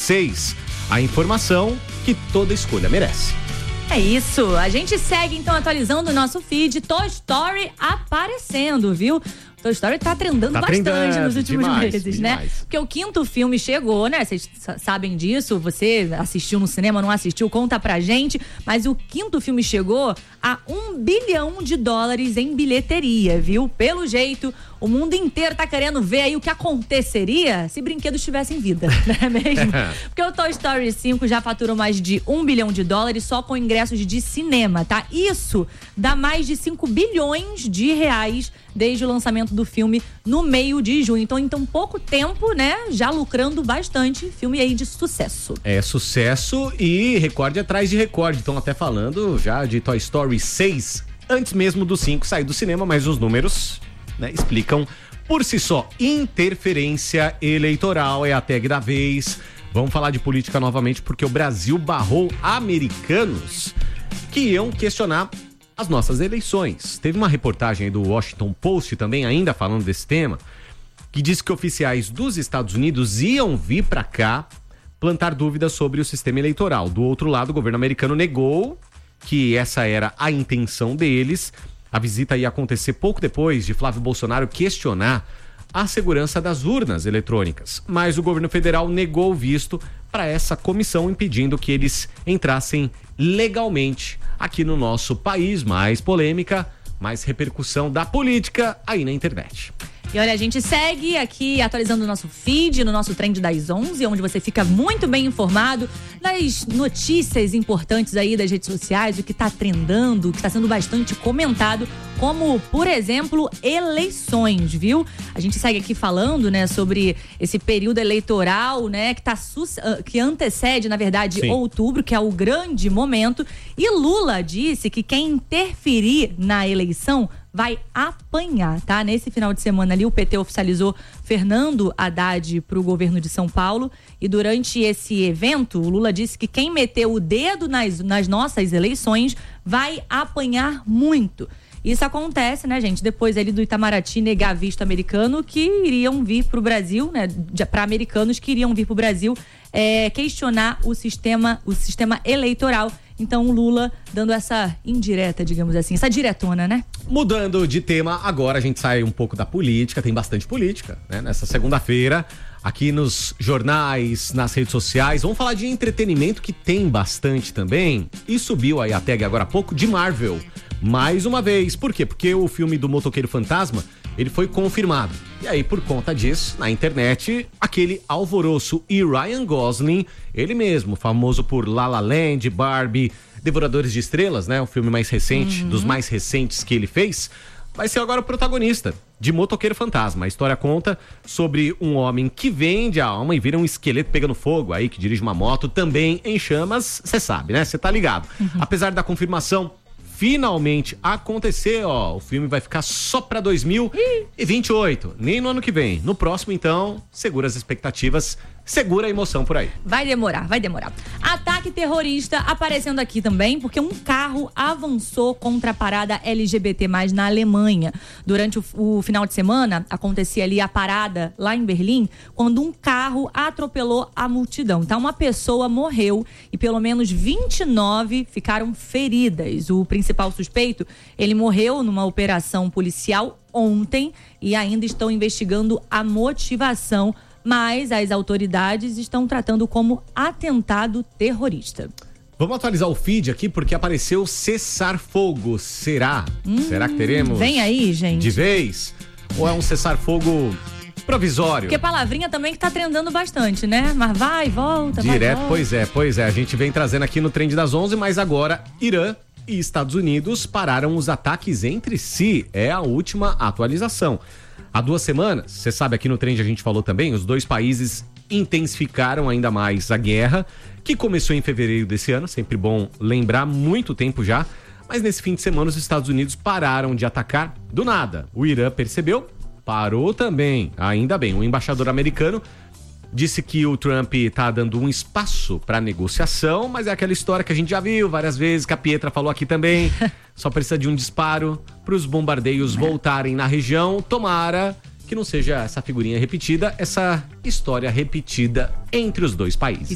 6. A informação que toda escolha merece. É isso, a gente segue então atualizando o nosso feed. Toy Story aparecendo, viu? Toy Story tá trendando bastante nos últimos meses, né? Porque o 5º filme chegou, né? Vocês sabem disso, você assistiu no cinema, não assistiu, conta pra gente. Mas o 5º filme chegou a $1 bilhão em bilheteria, viu? Pelo jeito, o mundo inteiro tá querendo ver aí o que aconteceria se brinquedos tivessem vida, não é mesmo? Porque o Toy Story 5 já faturou mais de $1 bilhão só com ingressos de cinema, tá? Isso dá mais de R$5 bilhões desde o lançamento do filme no meio de junho. Então, em tão pouco tempo, né, já lucrando bastante, filme aí de sucesso. É sucesso e recorde atrás de recorde. Estão até falando já de Toy Story 6, antes mesmo do 5 sair do cinema, mas os números, né, explicam por si só. Interferência eleitoral é a tag da vez. Vamos falar de política novamente, porque o Brasil barrou americanos que iam questionar as nossas eleições. Teve uma reportagem aí do Washington Post também, ainda falando desse tema, que disse que oficiais dos Estados Unidos iam vir para cá plantar dúvidas sobre o sistema eleitoral. Do outro lado, o governo americano negou que essa era a intenção deles. A visita ia acontecer pouco depois de Flávio Bolsonaro questionar a segurança das urnas eletrônicas. Mas o governo federal negou o visto para essa comissão, impedindo que eles entrassem legalmente aqui no nosso país. Mais polêmica, mais repercussão da política aí na internet. E olha, a gente segue aqui atualizando o nosso feed, no nosso Trend das 11, onde você fica muito bem informado das notícias importantes aí das redes sociais, o que tá trendando, o que tá sendo bastante comentado, como, por exemplo, eleições, viu? A gente segue aqui falando, né, sobre esse período eleitoral, né, que antecede, na verdade, Sim, outubro, que é o grande momento. E Lula disse que quem interferir na eleição vai apanhar, tá? Nesse final de semana ali, o PT oficializou Fernando Haddad para o governo de São Paulo, e durante esse evento, o Lula disse que quem meteu o dedo nas nossas eleições vai apanhar muito. Isso acontece, né, gente, depois ali do Itamaraty negar visto americano que iriam vir para o Brasil, né, para americanos que iriam vir para o Brasil questionar o sistema eleitoral. Então o Lula dando essa indireta, digamos assim, essa diretona, né? Mudando de tema, agora a gente sai um pouco da política, tem bastante política, né? Nessa segunda-feira, aqui nos jornais, nas redes sociais, vamos falar de entretenimento, que tem bastante também, e subiu aí a tag agora há pouco de Marvel, mais uma vez. Por quê? Porque o filme do Motoqueiro Fantasma, ele foi confirmado. E aí, por conta disso, na internet, aquele alvoroço. E Ryan Gosling, ele mesmo, famoso por La La Land, Barbie, Devoradores de Estrelas, né? O filme mais recente, dos mais recentes que ele fez, vai ser agora o protagonista de Motoqueiro Fantasma. A história conta sobre um homem que vende a alma e vira um esqueleto pegando fogo aí, que dirige uma moto também em chamas, você sabe, né? Você tá ligado. Apesar da confirmação finalmente acontecer, ó, o filme vai ficar só pra 2028, nem no ano que vem. No próximo, então, segura as expectativas, segura a emoção por aí. Vai demorar. Ataque terrorista aparecendo aqui também, porque um carro avançou contra a parada LGBT+, na Alemanha. Durante o final de semana, acontecia ali a parada lá em Berlim, quando um carro atropelou a multidão. Então, uma pessoa morreu e pelo menos 29 ficaram feridas. O principal suspeito, ele morreu numa operação policial ontem e ainda estão investigando a motivação, mas as autoridades estão tratando como atentado terrorista. Vamos atualizar o feed aqui, porque apareceu cessar-fogo. Será? Será que teremos? Vem aí, gente. De vez? Ou é um cessar-fogo provisório? Porque palavrinha também que tá trendando bastante, né? Mas vai, volta, direto, vai, volta. Pois é. A gente vem trazendo aqui no Trend das 11, mas agora Irã e Estados Unidos pararam os ataques entre si. É a última atualização. Há 2 semanas, você sabe, aqui no Trend a gente falou também, os dois países intensificaram ainda mais a guerra, que começou em fevereiro desse ano, sempre bom lembrar, muito tempo já, mas nesse fim de semana os Estados Unidos pararam de atacar do nada. O Irã percebeu, parou também, ainda bem. O embaixador americano disse que o Trump tá dando um espaço para negociação, mas é aquela história que a gente já viu várias vezes, que a Pietra falou aqui também. Só precisa de um disparo para os bombardeios voltarem na região. Tomara que não seja essa figurinha repetida, essa história repetida entre os dois países.